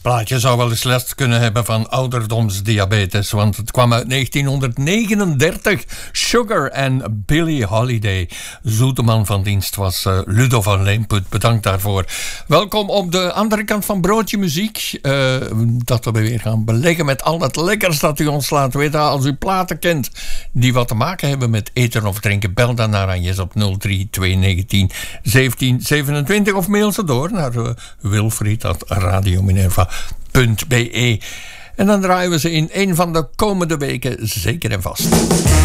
plaatje zou wel eens last kunnen hebben van ouderdomsdiabetes, want het kwam uit 1939. Sugar en Billie Holiday. Zoete man van dienst was Ludo van Leemput. Bedankt daarvoor. Welkom op de andere kant van Broodje Muziek. Dat we weer gaan beleggen met al het lekkers dat u ons laat weten. Als u platen kent die wat te maken hebben met eten of drinken, bel dan naar Agnes op 03 219 17 27 of mail ze door naar wilfried@radiominerva.be. En dan draaien we ze in een van de komende weken zeker en vast.